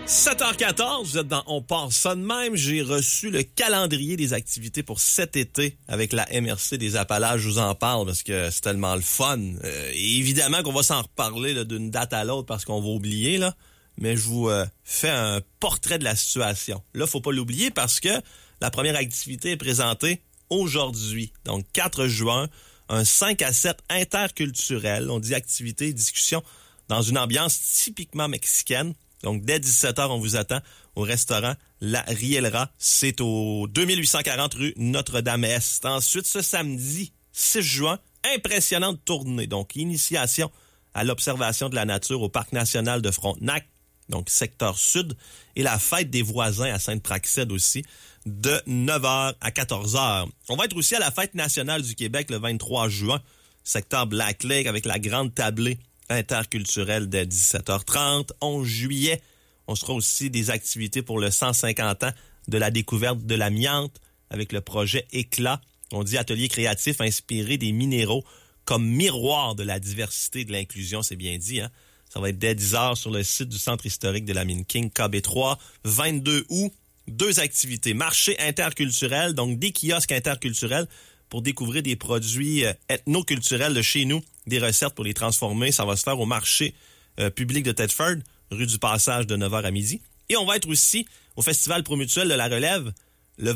7h14, vous êtes dans On part ça de même. J'ai reçu le calendrier des activités pour cet été avec la MRC des Appalaches. Je vous en parle parce que c'est tellement le fun. Et évidemment qu'on va s'en reparler là, d'une date à l'autre parce qu'on va oublier, là. Mais je vous fais un portrait de la situation. Là, faut pas l'oublier parce que la première activité est présentée aujourd'hui. Donc, 4 juin, un 5 à 7 interculturel. On dit activité et discussion dans une ambiance typiquement mexicaine. Donc, dès 17h, on vous attend au restaurant La Rielera. C'est au 2840 rue Notre-Dame-Est. Ensuite, ce samedi 6 juin, impressionnante tournée. Donc, initiation à l'observation de la nature au Parc national de Frontenac, donc secteur sud, et la fête des voisins à Sainte-Praxède aussi, de 9h à 14h. On va être aussi à la fête nationale du Québec le 23 juin, secteur Black Lake, avec la grande tablée interculturelle dès 17h30. 11 juillet, on sera aussi des activités pour le 150 ans de la découverte de l'amiante avec le projet Éclat. On dit atelier créatif inspiré des minéraux comme miroir de la diversité et de l'inclusion, c'est bien dit, hein? Ça va être dès 10h sur le site du Centre historique de la mine King, KB3, 22 août. 2 activités. Marché interculturel, donc des kiosques interculturels pour découvrir des produits ethnoculturels de chez nous, des recettes pour les transformer. Ça va se faire au marché public de Thetford, rue du Passage de 9h à midi. Et on va être aussi au Festival Promutuel de la Relève, le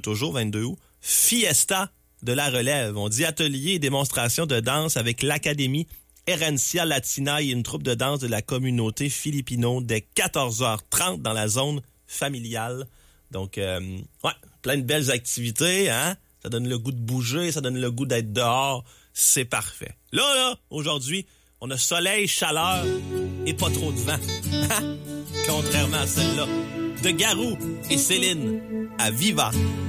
22 août, Fiesta de la Relève. On dit atelier et démonstration de danse avec l'Académie Herencia Latina et une troupe de danse de la communauté filipino dès 14h30 dans la zone familiale. Donc, plein de belles activités, hein? Ça donne le goût de bouger, ça donne le goût d'être dehors. C'est parfait. Là, aujourd'hui, on a soleil, chaleur et pas trop de vent. Contrairement à celle-là de Garou et Céline à Viva.